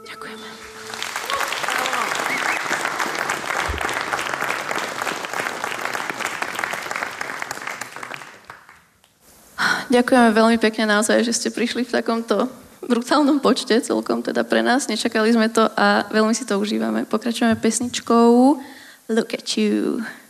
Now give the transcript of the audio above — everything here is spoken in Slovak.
Ďakujeme. Ďakujeme veľmi pekne naozaj, že ste prišli v takomto brutálnom počte, celkom teda pre nás. Nečakali sme to a veľmi si to užívame. Pokračujeme pesničkou Look at You.